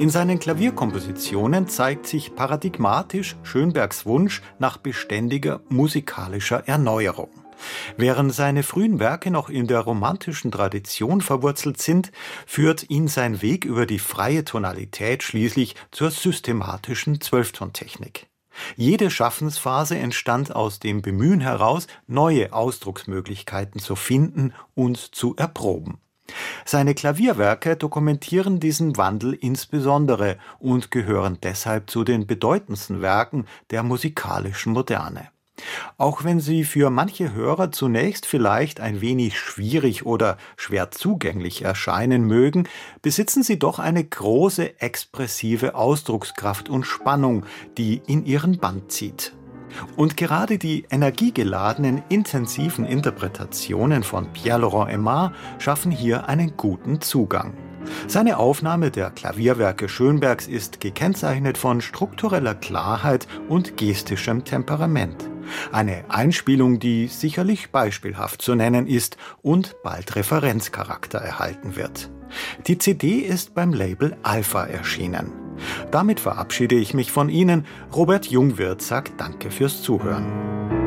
In seinen Klavierkompositionen zeigt sich paradigmatisch Schönbergs Wunsch nach beständiger musikalischer Erneuerung. Während seine frühen Werke noch in der romantischen Tradition verwurzelt sind, führt ihn sein Weg über die freie Tonalität schließlich zur systematischen Zwölftontechnik. Jede Schaffensphase entstand aus dem Bemühen heraus, neue Ausdrucksmöglichkeiten zu finden und zu erproben. Seine Klavierwerke dokumentieren diesen Wandel insbesondere und gehören deshalb zu den bedeutendsten Werken der musikalischen Moderne. Auch wenn sie für manche Hörer zunächst vielleicht ein wenig schwierig oder schwer zugänglich erscheinen mögen, besitzen sie doch eine große expressive Ausdruckskraft und Spannung, die in ihren Bann zieht. Und gerade die energiegeladenen, intensiven Interpretationen von Pierre-Laurent Aimard schaffen hier einen guten Zugang. Seine Aufnahme der Klavierwerke Schönbergs ist gekennzeichnet von struktureller Klarheit und gestischem Temperament. Eine Einspielung, die sicherlich beispielhaft zu nennen ist und bald Referenzcharakter erhalten wird. Die CD ist beim Label Alpha erschienen. Damit verabschiede ich mich von Ihnen. Robert Jungwirth sagt Danke fürs Zuhören.